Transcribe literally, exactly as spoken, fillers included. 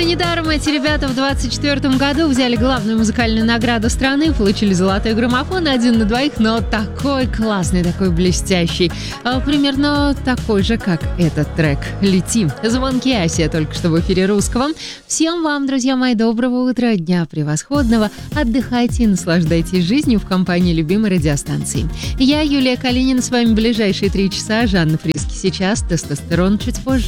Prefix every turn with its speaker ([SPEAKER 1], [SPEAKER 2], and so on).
[SPEAKER 1] недаром эти ребята в двадцать четвёртом году взяли главную музыкальную награду страны, получили золотой граммофон один на двоих, но такой классный, такой блестящий. А, примерно такой же, как этот трек «Летим». Звонки Асия только что в эфире Русского. Всем вам, друзья мои, доброго утра, дня превосходного. Отдыхайте и наслаждайтесь жизнью в компании любимой радиостанции. Я, Юлия Калинина, с вами ближайшие три часа. Жанна Фриски сейчас, тестостерон чуть позже.